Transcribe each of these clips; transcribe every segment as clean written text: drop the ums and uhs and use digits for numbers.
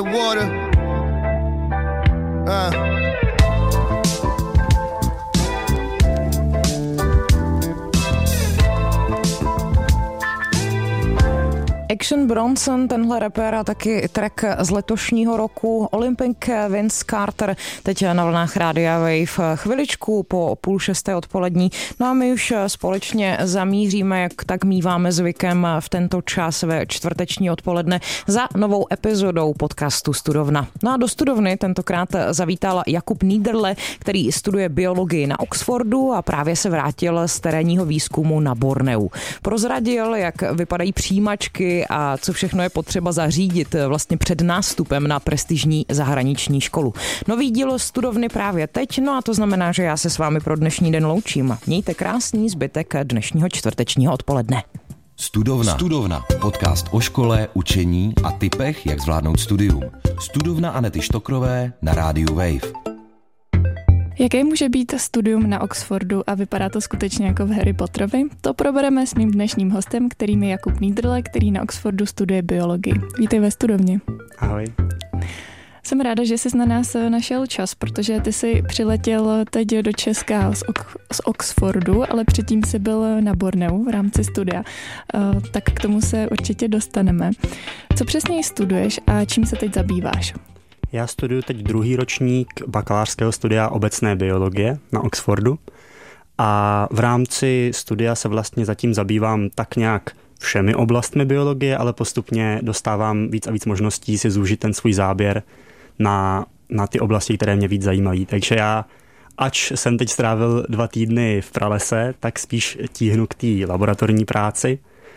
Action Bronson, tenhle rapper a taky track z letošního roku Olympic Vince Carter, teď na vlnách Rádia Wave chviličku po 5:30 odpolední. No a my už společně zamíříme, jak tak míváme zvykem v tento čas ve čtvrteční odpoledne za novou epizodou podcastu Studovna. No a do Studovny tentokrát zavítal Jakub Niederle, který studuje biologii na Oxfordu a právě se vrátil z terénního výzkumu na Borneu. Prozradil, jak vypadají přijímačky a co všechno je potřeba zařídit vlastně před nástupem na prestižní zahraniční školu. Nový díl Studovny právě teď, no a to znamená, že já se s vámi pro dnešní den loučím. Mějte krásný zbytek dnešního čtvrtečního odpoledne. Studovna. Podcast o škole, učení a tipech, jak zvládnout studium. Studovna Anety Štokrové na rádiu Wave. Jaké může být studium na Oxfordu a vypadá to skutečně jako v Harry Potterovi? To probereme s mým dnešním hostem, kterým je Jakub Niederle, který na Oxfordu studuje biologii. Vítej ve Studovně. Ahoj. Jsem ráda, že jsi na nás našel čas, protože ty jsi přiletěl teď do Česka z Oxfordu, ale předtím jsi byl na Borneu v rámci studia. Tak k tomu se určitě dostaneme. Co přesně studuješ a čím se teď zabýváš? Já studuju teď druhý ročník bakalářského studia obecné biologie na Oxfordu a v rámci studia se vlastně zatím zabývám tak nějak všemi oblastmi biologie, ale postupně dostávám víc a víc možností si zúžit ten svůj záběr na ty oblasti, které mě víc zajímají. Takže já, ač jsem teď strávil 2 týdny v pralese, tak spíš tíhnu k té laboratorní práci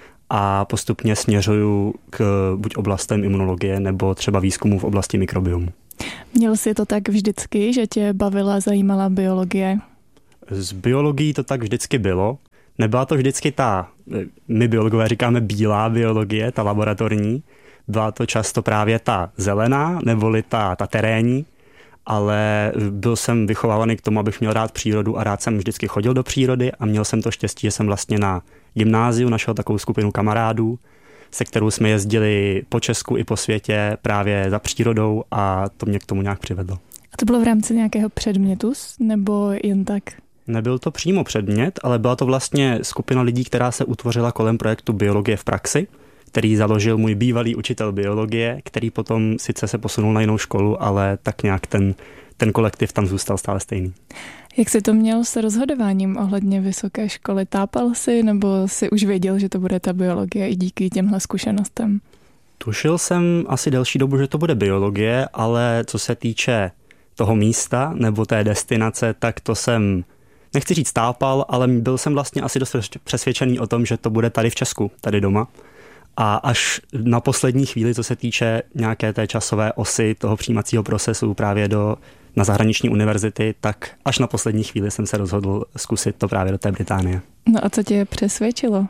a postupně směřuju k buď oblastem imunologie nebo třeba výzkumu v oblasti mikrobiomu. Měl jsi to tak vždycky, že tě bavila, zajímala biologie? S biologií to tak vždycky bylo. Nebyla to vždycky my biologové říkáme bílá biologie, ta laboratorní. Byla to často právě ta zelená, neboli ta terénní, ale byl jsem vychovávaný k tomu, abych měl rád přírodu a rád jsem vždycky chodil do přírody a měl jsem to štěstí, že jsem vlastně na gymnáziu našel takovou skupinu kamarádů, se kterou jsme jezdili po Česku i po světě právě za přírodou a to mě k tomu nějak přivedlo. A to bylo v rámci nějakého předmětu nebo jen tak? Nebyl to přímo předmět, ale byla to vlastně skupina lidí, která se utvořila kolem projektu Biologie v praxi, který založil můj bývalý učitel biologie, který potom sice se posunul na jinou školu, ale tak nějak ten kolektiv tam zůstal stále stejný. Jak jsi to měl s rozhodováním ohledně vysoké školy? Tápal jsi nebo jsi už věděl, že to bude ta biologie i díky těmhle zkušenostem? Tušil jsem asi delší dobu, že to bude biologie, ale co se týče toho místa nebo té destinace, tak to jsem, nechci říct tápal, ale byl jsem vlastně asi dost přesvědčený o tom, že to bude tady v Česku, tady doma. A až na poslední chvíli, co se týče nějaké té časové osy toho přijímacího procesu právě na zahraniční univerzity, tak až na poslední chvíli jsem se rozhodl zkusit to právě do té Británie. No a co tě přesvědčilo?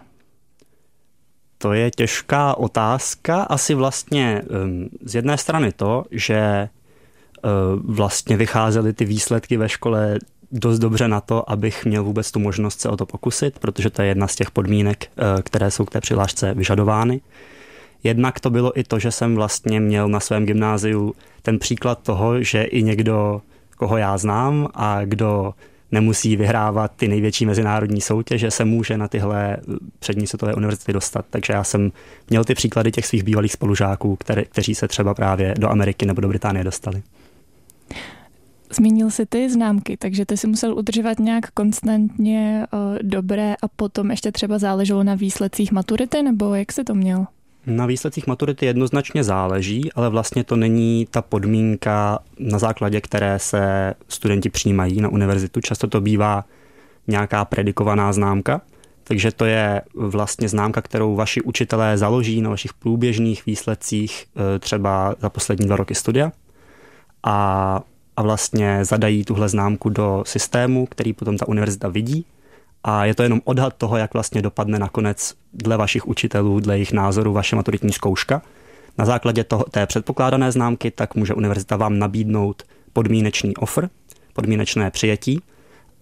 To je těžká otázka. Asi vlastně z jedné strany to, že vlastně vycházely ty výsledky ve škole dost dobře na to, abych měl vůbec tu možnost se o to pokusit, protože to je jedna z těch podmínek, které jsou k té přihlášce vyžadovány. Jednak to bylo i to, že jsem vlastně měl na svém gymnáziu ten příklad toho, že i někdo, koho já znám a kdo nemusí vyhrávat ty největší mezinárodní soutěže, se může na tyhle přední světové univerzity dostat. Takže já jsem měl ty příklady těch svých bývalých spolužáků, kteří se třeba právě do Ameriky nebo do Británie dostali. Zmínil jsi ty známky, takže ty si musel udržovat nějak konstantně dobré a potom ještě třeba záleželo na výsledcích maturity, nebo jak jsi to měl? Na výsledcích maturity jednoznačně záleží, ale vlastně to není ta podmínka, na základě které se studenti přijímají na univerzitu. Často to bývá nějaká predikovaná známka, takže to je vlastně známka, kterou vaši učitelé založí na vašich průběžných výsledcích třeba za poslední 2 roky studia a vlastně zadají tuhle známku do systému, který potom ta univerzita vidí a je to jenom odhad toho, jak vlastně dopadne nakonec dle vašich učitelů, dle jejich názoru vaše maturitní zkouška. Na základě té předpokládané známky tak může univerzita vám nabídnout podmínečný offer, podmínečné přijetí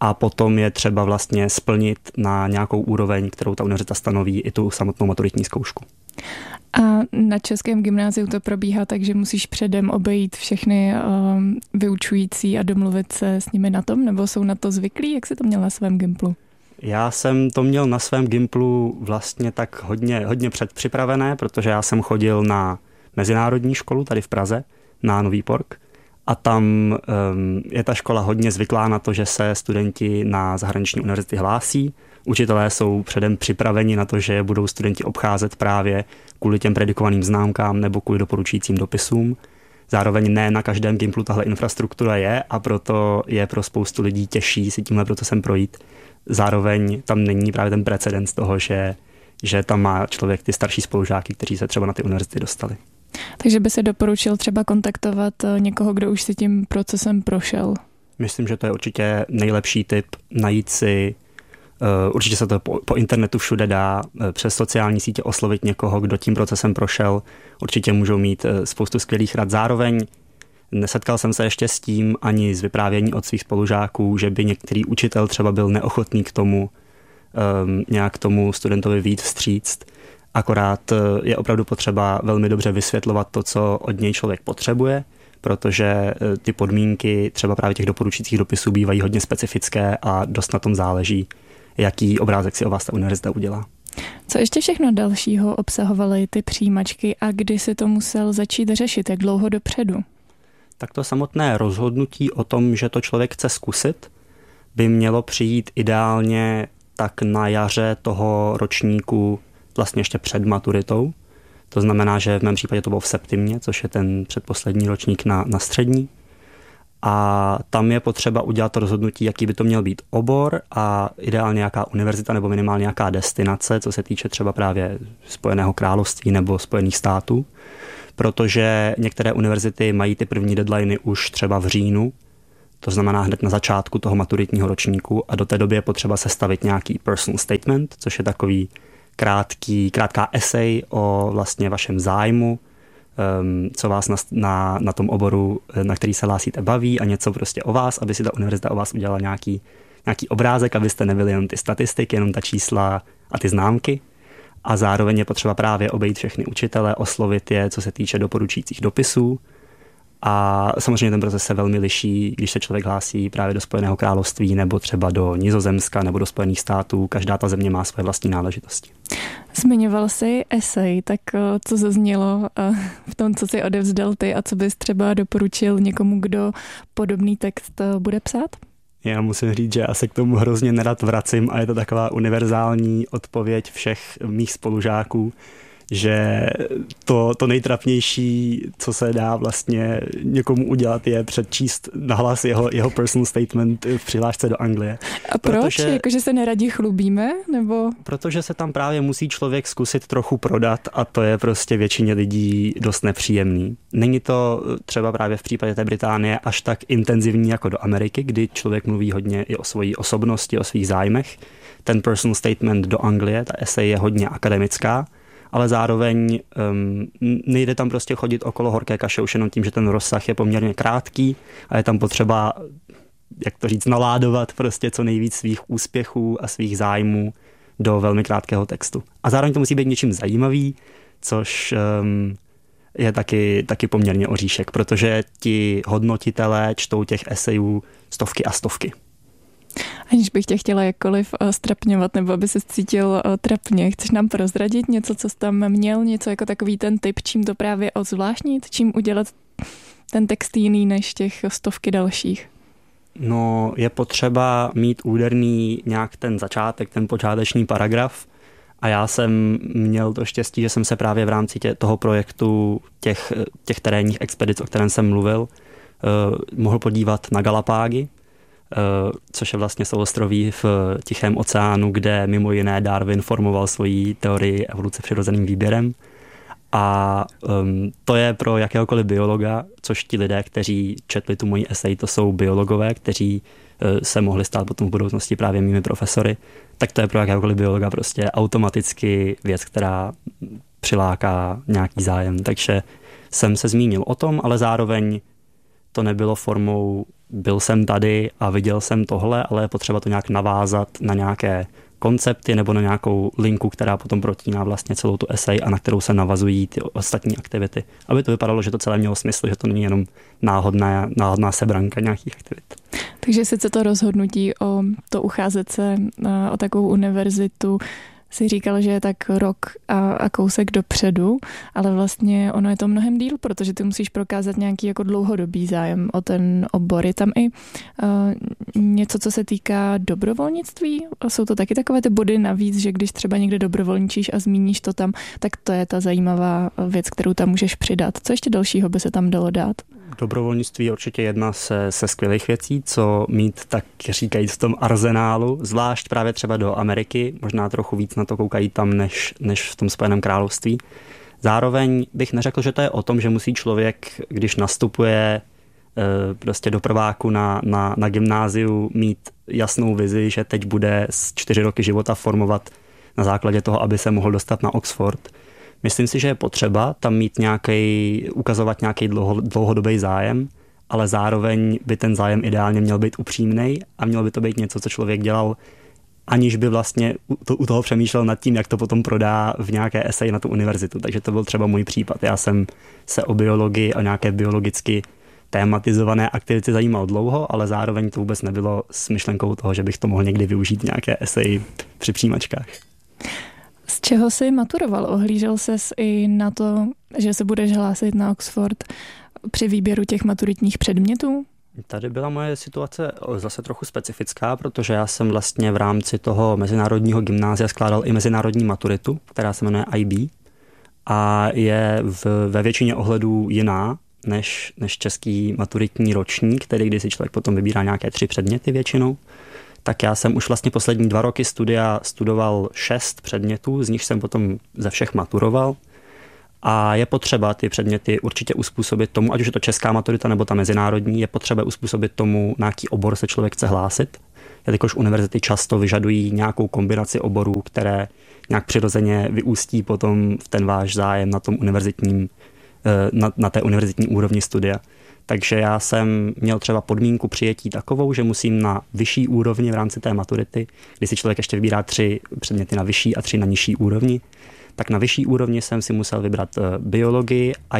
a potom je třeba vlastně splnit na nějakou úroveň, kterou ta univerzita stanoví, i tu samotnou maturitní zkoušku. A na českém gymnáziu to probíhá tak, že musíš předem obejít všechny vyučující a domluvit se s nimi na tom, nebo jsou na to zvyklí? Jak jsi to měl na svém gymplu? Já jsem to měl na svém gymplu vlastně tak hodně předpřipravené, protože já jsem chodil na mezinárodní školu tady v Praze, na Nový Pork, a tam je ta škola hodně zvyklá na to, že se studenti na zahraniční univerzity hlásí. Učitelé jsou předem připraveni na to, že budou studenti obcházet právě kvůli těm predikovaným známkám nebo kvůli doporučujícím dopisům. Zároveň ne na každém gymplu tahle infrastruktura je a proto je pro spoustu lidí těžší si tímhle procesem projít. Zároveň tam není právě ten precedens toho, že tam má člověk ty starší spolužáky, kteří se třeba na ty univerzity dostali. Takže by se doporučil třeba kontaktovat někoho, kdo už si tím procesem prošel? Myslím, že to je určitě nejlepší tip, najít si, určitě se to po internetu všude dá, přes sociální sítě oslovit někoho, kdo tím procesem prošel. Určitě můžou mít spoustu skvělých rad. Zároveň nesetkal jsem se ještě s tím ani z vyprávění od svých spolužáků, že by některý učitel třeba byl neochotný k tomu nějak tomu studentovi vyjít vstříct. Akorát je opravdu potřeba velmi dobře vysvětlovat to, co od něj člověk potřebuje, protože ty podmínky třeba právě těch doporučujících dopisů bývají hodně specifické a dost na tom záleží, jaký obrázek si o vás ta univerzita udělá. Co ještě všechno dalšího obsahovaly ty přijímačky a kdy si to musel začít řešit, jak dlouho dopředu? Tak to samotné rozhodnutí o tom, že to člověk chce zkusit, by mělo přijít ideálně tak na jaře toho ročníku, vlastně ještě před maturitou. To znamená, že v mém případě to bylo v septimě, což je ten předposlední ročník na střední. A tam je potřeba udělat to rozhodnutí, jaký by to měl být obor a ideálně nějaká univerzita nebo minimálně nějaká destinace, co se týče třeba právě Spojeného království nebo Spojených států. Protože některé univerzity mají ty první deadliny už třeba v říjnu, to znamená hned na začátku toho maturitního ročníku a do té doby je potřeba sestavit nějaký personal statement, což je takový krátká esej o vlastně vašem zájmu, co vás na tom oboru, na který se hlásíte, baví a něco prostě o vás, aby si ta univerzita o vás udělala nějaký obrázek, abyste nebyli jenom ty statistiky, jenom ta čísla a ty známky. A zároveň je potřeba právě obejít všechny učitele, oslovit je, co se týče doporučujících dopisů. A samozřejmě ten proces se velmi liší, když se člověk hlásí právě do Spojeného království nebo třeba do Nizozemska nebo do Spojených států. Každá ta země má svoje vlastní náležitosti. Zmiňoval jsi esej, tak co zaznělo v tom, co jsi odevzdal ty a co bys třeba doporučil někomu, kdo podobný text bude psát? Já musím říct, že já se k tomu hrozně nerad vracím a je to taková univerzální odpověď všech mých spolužáků, že to nejtrapnější, co se dá vlastně někomu udělat, je předčíst nahlas jeho personal statement v přihlášce do Anglie. A proč? Jakože se neradi chlubíme? Nebo? Protože se tam právě musí člověk zkusit trochu prodat a to je prostě většině lidí dost nepříjemný. Není to třeba právě v případě té Británie až tak intenzivní jako do Ameriky, kdy člověk mluví hodně i o svojí osobnosti, o svých zájmech. Ten personal statement do Anglie, ta esej je hodně akademická, ale zároveň nejde tam prostě chodit okolo horké kaše už jenom tím, že ten rozsah je poměrně krátký a je tam potřeba, jak to říct, naládovat prostě co nejvíc svých úspěchů a svých zájmů do velmi krátkého textu. A zároveň to musí být něčím zajímavý, což je taky poměrně oříšek, protože ti hodnotitelé čtou těch esejů stovky a stovky. Aniž bych tě chtěla jakkoliv strapňovat, nebo aby se cítil trapně, chceš nám prozradit něco, co jsi tam měl, něco jako takový ten tip, čím to právě odzvláštnit, čím udělat ten text jiný než těch stovky dalších? No, je potřeba mít úderný nějak ten začátek, ten počáteční paragraf a já jsem měl to štěstí, že jsem se právě v rámci toho projektu těch terénních expedic, o kterém jsem mluvil, mohl podívat na Galapágy, což je vlastně souostroví v Tichém oceánu, kde mimo jiné Darwin formoval svoji teorii evoluce přirozeným výběrem. A to je pro jakéhokoliv biologa, což ti lidé, kteří četli tu moji esej, to jsou biologové, kteří se mohli stát potom v budoucnosti právě mými profesory, tak to je pro jakéhokoliv biologa prostě automaticky věc, která přiláká nějaký zájem. Takže jsem se zmínil o tom, ale zároveň to nebylo formou byl jsem tady a viděl jsem tohle, ale je potřeba to nějak navázat na nějaké koncepty nebo na nějakou linku, která potom protíná vlastně celou tu esej a na kterou se navazují ty ostatní aktivity. Aby to vypadalo, že to celé mělo smysl, že to není jenom náhodná sebranka nějakých aktivit. Takže sice to rozhodnutí o to ucházet se o takovou univerzitu si říkal, že je tak rok a kousek dopředu, ale vlastně ono je to mnohem díl, protože ty musíš prokázat nějaký jako dlouhodobý zájem o ten obor. Je tam i něco, co se týká dobrovolnictví? Jsou to taky takové ty body navíc, že když třeba někde dobrovolničíš a zmíníš to tam, tak to je ta zajímavá věc, kterou tam můžeš přidat. Co ještě dalšího by se tam dalo dát? Dobrovolnictví je určitě jedna se skvělých věcí, co mít, tak říkají v tom arzenálu, zvlášť právě třeba do Ameriky, možná trochu víc na to koukají tam, než v tom Spojeném království. Zároveň bych neřekl, že to je o tom, že musí člověk, když nastupuje prostě do prváku na gymnáziu, mít jasnou vizi, že teď bude 4 roky života formovat na základě toho, aby se mohl dostat na Oxford. Myslím si, že je potřeba tam mít ukazovat nějaký dlouhodobý zájem, ale zároveň by ten zájem ideálně měl být upřímnej a mělo by to být něco, co člověk dělal, aniž by vlastně u toho přemýšlel nad tím, jak to potom prodá v nějaké eseji na tu univerzitu. Takže to byl třeba můj případ. Já jsem se o biologii a nějaké biologicky tématizované aktivity zajímal dlouho, ale zároveň to vůbec nebylo s myšlenkou toho, že bych to mohl někdy využít v nějaké eseji při přijímačkách. Z čeho jsi maturoval? Ohlížel ses i na to, že se budeš hlásit na Oxford při výběru těch maturitních předmětů? Tady byla moje situace zase trochu specifická, protože já jsem vlastně v rámci toho mezinárodního gymnázia skládal i mezinárodní maturitu, která se jmenuje IB a je ve většině ohledů jiná než český maturitní ročník, který když si člověk potom vybírá nějaké 3 předměty většinou. Tak já jsem už vlastně poslední 2 roky studia studoval 6 předmětů, z nich jsem potom ze všech maturoval. A je potřeba ty předměty určitě uspůsobit tomu, ať už je to česká maturita nebo ta mezinárodní, je potřeba uspůsobit tomu, na jaký obor se člověk chce hlásit. Jelikož univerzity často vyžadují nějakou kombinaci oborů, které nějak přirozeně vyústí potom v ten váš zájem na tom univerzitním, na té univerzitní úrovni studia. Takže já jsem měl třeba podmínku přijetí takovou, že musím na vyšší úrovni v rámci té maturity, kdy si člověk ještě vybírá 3 předměty na vyšší a 3 na nižší úrovni, tak na vyšší úrovni jsem si musel vybrat biologii a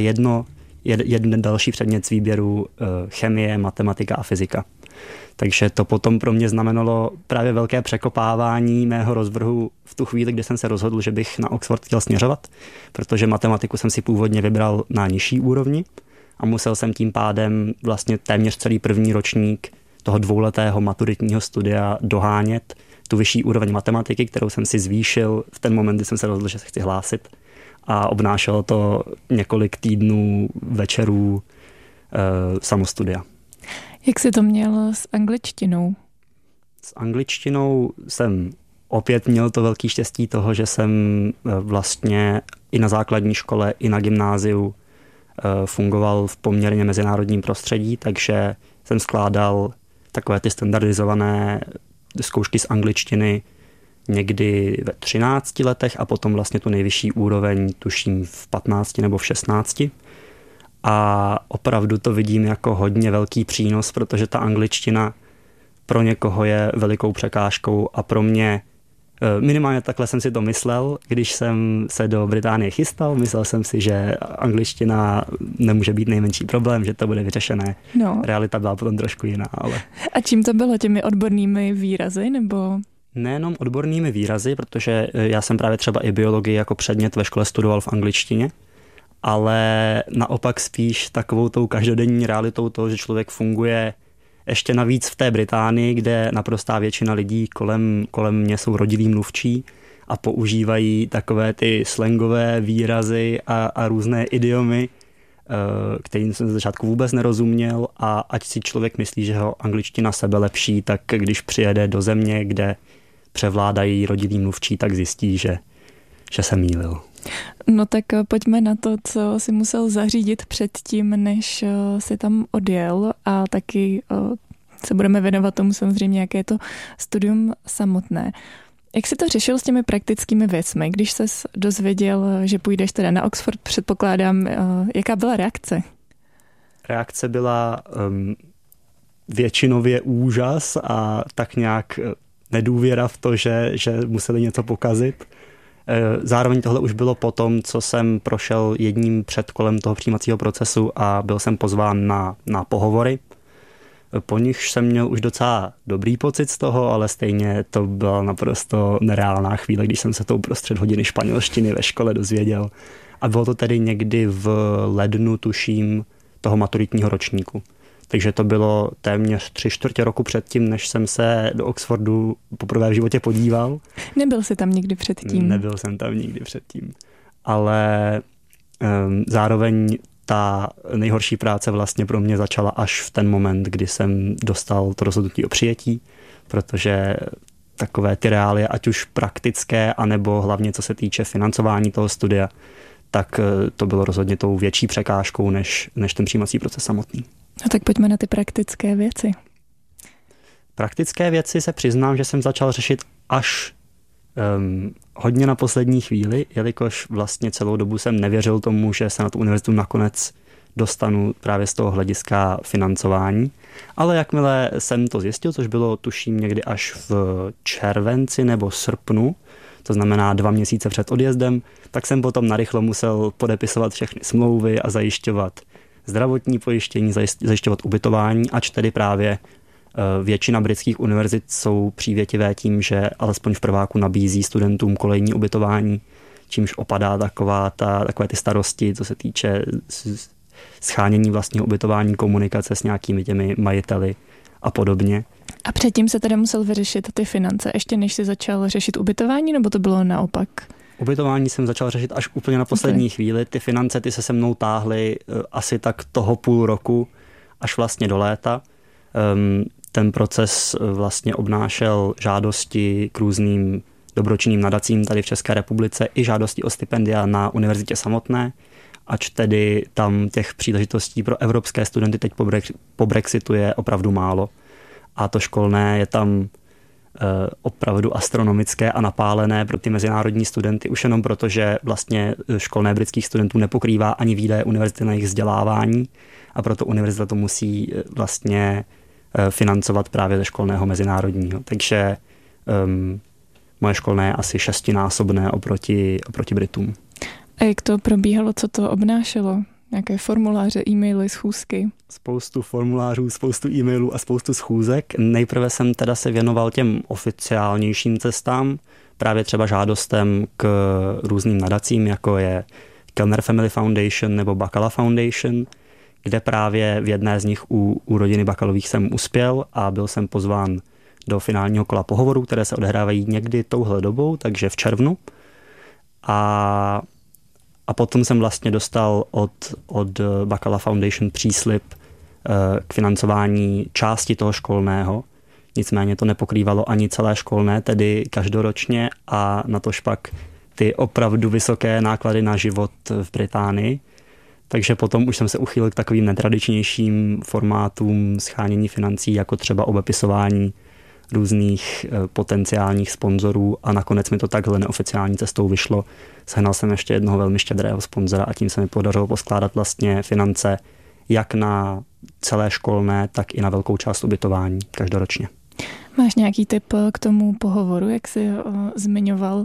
jeden další předmět z výběru chemie, matematika a fyzika. Takže to potom pro mě znamenalo právě velké překopávání mého rozvrhu v tu chvíli, kdy jsem se rozhodl, že bych na Oxford chtěl směřovat, protože matematiku jsem si původně vybral na nižší úrovni a musel jsem tím pádem vlastně téměř celý první ročník toho 2letého maturitního studia dohánět tu vyšší úroveň matematiky, kterou jsem si zvýšil v ten moment, kdy jsem se rozhodl, že se chci hlásit a obnášelo to několik týdnů večerů samostudia. Jak jsi to měl s angličtinou? S angličtinou jsem opět měl to velké štěstí toho, že jsem vlastně i na základní škole, i na gymnáziu fungoval v poměrně mezinárodním prostředí, takže jsem skládal takové ty standardizované zkoušky z angličtiny někdy ve 13 letech a potom vlastně tu nejvyšší úroveň tuším v 15 nebo v 16. A opravdu to vidím jako hodně velký přínos, protože ta angličtina pro někoho je velikou překážkou a pro mě minimálně takhle jsem si to myslel, když jsem se do Británie chystal. Myslel jsem si, že angličtina nemůže být nejmenší problém, že to bude vyřešené. No. Realita byla potom trošku jiná. Ale... A čím to bylo? Těmi odbornými výrazy nebo... Nejenom odbornými výrazy, protože já jsem právě třeba i biologii jako předmět ve škole studoval v angličtině, ale naopak spíš takovou tou každodenní realitou toho, že člověk funguje ještě navíc v té Británii, kde naprostá většina lidí kolem mě jsou rodilí mluvčí a používají takové ty slangové výrazy a různé idiomy, kterým jsem z začátku vůbec nerozuměl a ať si člověk myslí, že ho angličtina sebe lepší, tak když přijede do země, kde převládají rodilí mluvčí, tak zjistí, že se mýlil. No tak pojďme na to, co si musel zařídit předtím, než si tam odjel a taky se budeme věnovat tomu samozřejmě, jaké je to studium samotné. Jak jsi to řešil s těmi praktickými věcmi, když ses dozvěděl, že půjdeš teda na Oxford, předpokládám, jaká byla reakce? Reakce byla většinově úžas a tak nějak nedůvěra v to, že museli něco pokazit. Zároveň tohle už bylo potom, co jsem prošel jedním předkolem toho přijímacího procesu a byl jsem pozván na pohovory. Po nich jsem měl už docela dobrý pocit z toho, ale stejně to byla naprosto nereálná chvíle, když jsem se to uprostřed hodiny španělštiny ve škole dozvěděl. A bylo to tedy někdy v lednu, tuším, toho maturitního ročníku. Takže to bylo téměř 3/4 roku předtím, než jsem se do Oxfordu poprvé v životě podíval. Nebyl jsi tam nikdy předtím? Nebyl jsem tam nikdy předtím. Ale zároveň ta nejhorší práce vlastně pro mě začala až v ten moment, kdy jsem dostal to rozhodnutí o přijetí, protože takové ty reálie, ať už praktické, anebo hlavně co se týče financování toho studia, tak to bylo rozhodně tou větší překážkou, než ten přijímací proces samotný. No tak pojďme na ty praktické věci. Praktické věci se přiznám, že jsem začal řešit až hodně na poslední chvíli, jelikož vlastně celou dobu jsem nevěřil tomu, že se na tu univerzitu nakonec dostanu právě z toho hlediska financování. Ale jakmile jsem to zjistil, což bylo tuším někdy až v červenci nebo srpnu, to znamená 2 měsíce před odjezdem, tak jsem potom narychlo musel podepisovat všechny smlouvy a zajišťovat zdravotní pojištění, zajišťovat ubytování, ač tedy právě většina britských univerzit jsou přívětivé tím, že alespoň v prváku nabízí studentům kolejní ubytování, čímž opadá takové ty starosti, co se týče schánění vlastního ubytování, komunikace s nějakými těmi majiteli a podobně. A předtím se tedy musel vyřešit ty finance, ještě než si začal řešit ubytování, nebo to bylo naopak? Ubytování jsem začal řešit až úplně na poslední chvíli. Ty finance ty se mnou táhly asi tak toho půl roku až vlastně do léta. Ten proces vlastně obnášel žádosti k různým dobročinným nadacím tady v České republice i žádosti o stipendia na univerzitě samotné, ač tedy tam těch příležitostí pro evropské studenty teď po Brexitu je opravdu málo. A to školné je tam opravdu astronomické a napálené pro ty mezinárodní studenty, už jenom proto, že vlastně školné britských studentů nepokrývá ani výdaje univerzity na jejich vzdělávání a proto univerzita to musí vlastně financovat právě ze školného mezinárodního. Takže moje školné je asi 6násobné oproti Britům. A jak to probíhalo, co to obnášelo? Nějaké formuláře, e-maily, schůzky? Spoustu formulářů, spoustu e-mailů a spoustu schůzek. Nejprve jsem teda se věnoval těm oficiálnějším cestám, právě třeba žádostem k různým nadacím, jako je Kellner Family Foundation nebo Bacala Foundation, kde právě v jedné z nich u rodiny Bakalových jsem uspěl a byl jsem pozván do finálního kola pohovorů, které se odehrávají někdy touhle dobou, takže v červnu. A potom jsem vlastně dostal od Bacala Foundation příslib k financování části toho školného. Nicméně to nepokrývalo ani celé školné, tedy každoročně a natož pak ty opravdu vysoké náklady na život v Británii. Takže potom už jsem se uchýlil k takovým netradičnějším formátům schánění financí, jako třeba obepisování různých potenciálních sponzorů a nakonec mi to takhle neoficiální cestou vyšlo. Sehnal jsem ještě jednoho velmi štědrého sponzora a tím se mi podařilo poskládat vlastně finance jak na celé školné, tak i na velkou část ubytování každoročně. Máš nějaký tip k tomu pohovoru, jak jsi zmiňoval?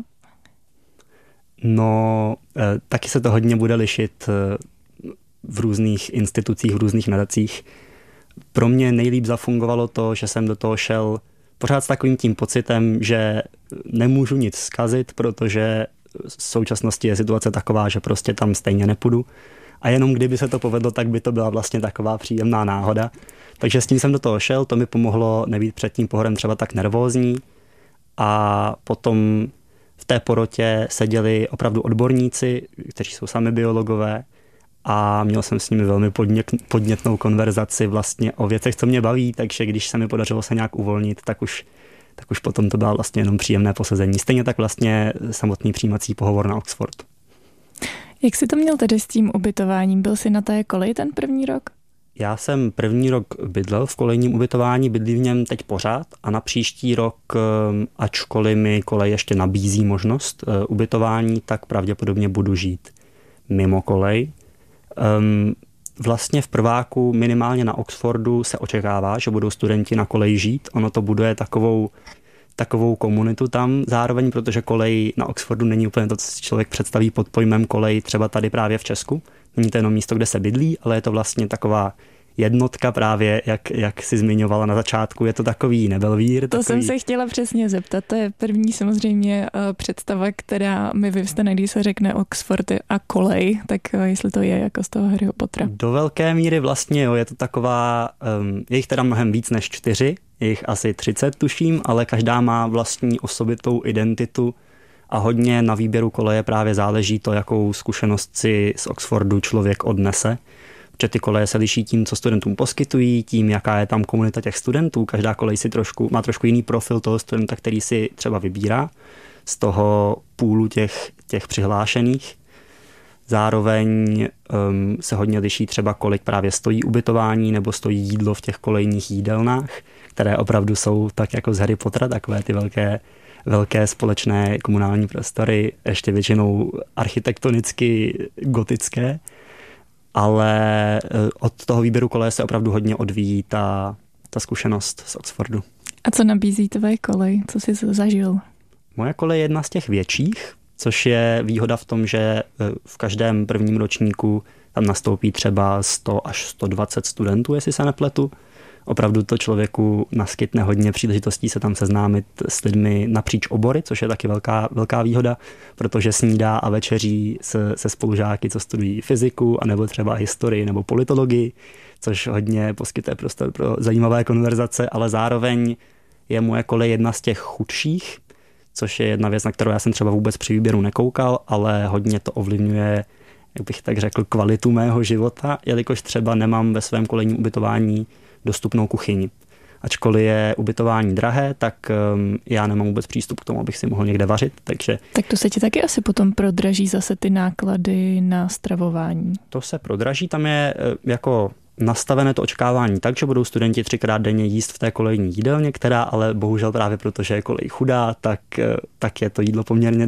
No, taky se to hodně bude lišit v různých institucích, v různých nadacích. Pro mě nejlíp zafungovalo to, že jsem do toho šel pořád s takovým tím pocitem, že nemůžu nic zkazit, protože v současnosti je situace taková, že prostě tam stejně nepůjdu. A jenom kdyby se to povedlo, tak by to byla vlastně taková příjemná náhoda. Takže s tím jsem do toho šel, to mi pomohlo nebýt před tím pohovorem třeba tak nervózní. A potom v té porotě seděli opravdu odborníci, kteří jsou sami biologové, a měl jsem s nimi velmi podnětnou konverzaci vlastně o věcech, co mě baví, takže když se mi podařilo se nějak uvolnit, tak už potom to bylo vlastně jenom příjemné posezení. Stejně tak vlastně samotný přijímací pohovor na Oxford. Jak jsi to měl tedy s tím ubytováním? Byl jsi na té koleji ten první rok? Já jsem první rok bydlel v kolejním ubytování, bydlím v něm teď pořád a na příští rok, ačkoliv mi kolej ještě nabízí možnost ubytování, tak pravděpodobně budu žít mimo kolej. vlastně v prváku minimálně na Oxfordu se očekává, že budou studenti na koleji žít. Ono to buduje takovou komunitu tam zároveň, protože kolej na Oxfordu není úplně to, co si člověk představí pod pojmem kolej třeba tady právě v Česku. Není to jenom místo, kde se bydlí, ale je to vlastně taková jednotka právě, jak si zmiňovala na začátku, je to takový nebelvír. To jsem se chtěla přesně zeptat, to je první samozřejmě představa, která mi vyvstane, když se řekne Oxford a kolej, tak jestli to je jako z toho Harryho Pottera. Do velké míry vlastně, jo, je to taková, je jich teda mnohem víc než 4, je jich asi 30 tuším, ale každá má vlastní osobitou identitu a hodně na výběru koleje právě záleží to, jakou zkušenost si z Oxfordu člověk odnese. Protože ty koleje se liší tím, co studentům poskytují, tím, jaká je tam komunita těch studentů. Každá kolej si má trošku jiný profil toho studenta, který si třeba vybírá z toho půlu těch přihlášených. Zároveň se hodně liší třeba, kolik právě stojí ubytování nebo stojí jídlo v těch kolejních jídelnách, které opravdu jsou tak jako z Harry Pottera, takové ty velké společné komunální prostory, ještě většinou architektonicky gotické. Ale od toho výběru koleje se opravdu hodně odvíjí ta zkušenost z Oxfordu. A co nabízí tvoje kolej? Co jsi zažil? Moje kolej je jedna z těch větších, což je výhoda v tom, že v každém prvním ročníku tam nastoupí třeba 100 až 120 studentů, jestli se nepletu. Opravdu to člověku naskytne hodně příležitostí se tam seznámit s lidmi napříč obory, což je taky velká výhoda, protože snídá a večeří se spolužáky, co studují fyziku, anebo třeba historii nebo politologii, což hodně poskytuje prostor pro zajímavé konverzace, ale zároveň je moje kolej jedna z těch chudších, což je jedna věc, na kterou já jsem třeba vůbec při výběru nekoukal, ale hodně to ovlivňuje, jak bych tak řekl, kvalitu mého života, jelikož třeba nemám ve svém kolejním ubytování dostupnou kuchyni. Ačkoliv je ubytování drahé, tak já nemám vůbec přístup k tomu, abych si mohl někde vařit. Tak to se ti taky asi potom prodraží zase ty náklady na stravování. To se prodraží, tam je jako nastavené to očekávání tak, že budou studenti 3krát denně jíst v té kolejní jídelně, která ale bohužel právě protože je kolej chudá, tak je to jídlo poměrně